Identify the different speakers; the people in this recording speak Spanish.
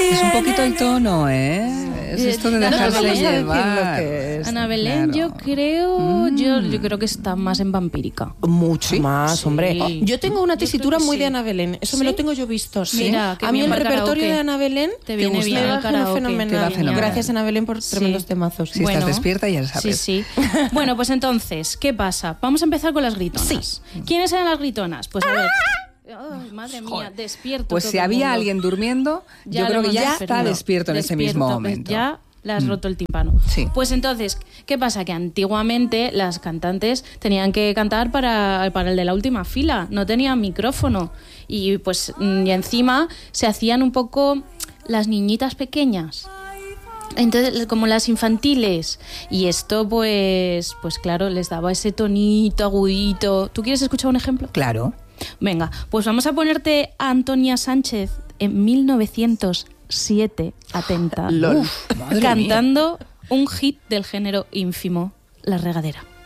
Speaker 1: Es un poquito el tono, ¿eh? Es esto de dejarse llevar.
Speaker 2: Ana Belén,
Speaker 1: claro.
Speaker 2: yo creo que está más en vampírica.
Speaker 3: Mucho más,
Speaker 2: Sí.
Speaker 3: hombre. Yo tengo una
Speaker 2: Yo
Speaker 3: tesitura
Speaker 2: creo que
Speaker 3: muy
Speaker 2: sí.
Speaker 3: de Ana Belén. Eso me
Speaker 2: ¿Sí?
Speaker 3: lo tengo yo visto. Sí.
Speaker 2: Mira, qué
Speaker 3: a mí
Speaker 2: bien
Speaker 3: el
Speaker 2: para
Speaker 3: repertorio
Speaker 2: karaoke.
Speaker 3: de Ana Belén
Speaker 2: Te viene
Speaker 1: gusta.
Speaker 2: bien
Speaker 3: me
Speaker 2: el
Speaker 3: va
Speaker 2: karaoke.
Speaker 3: fenomenal.
Speaker 1: Te va fenomenal.
Speaker 3: Gracias, Ana Belén, por tremendos temazos.
Speaker 1: Si estás despierta, ya lo sabes.
Speaker 2: Sí. Bueno, pues entonces, ¿qué pasa? Vamos a empezar con las gritonas.
Speaker 3: Sí.
Speaker 2: ¿Quiénes eran las gritonas? Pues a ver. Ay, madre mía, despierto.
Speaker 1: Pues
Speaker 2: todo
Speaker 1: si
Speaker 2: el
Speaker 1: había
Speaker 2: mundo.
Speaker 1: alguien durmiendo,
Speaker 2: Ya
Speaker 1: yo
Speaker 2: lo
Speaker 1: creo que
Speaker 2: hemos
Speaker 1: ya
Speaker 2: despertado.
Speaker 1: está despierto en ese mismo
Speaker 2: Despierto,
Speaker 1: momento.
Speaker 2: Ya le has roto el tímpano.
Speaker 1: Sí.
Speaker 2: Pues entonces, ¿qué pasa? Que antiguamente las cantantes tenían que cantar para el de la última fila, no tenían micrófono. Y pues y encima se hacían un poco las niñitas pequeñas. Entonces, como las infantiles. Y esto, pues claro, les daba ese tonito agudito. ¿Tú quieres escuchar un ejemplo?
Speaker 1: Claro.
Speaker 2: Venga, pues vamos a ponerte a Antonia Sánchez en 1907, atenta,
Speaker 1: Uf, madre
Speaker 2: cantando un hit del género ínfimo, La Regadera.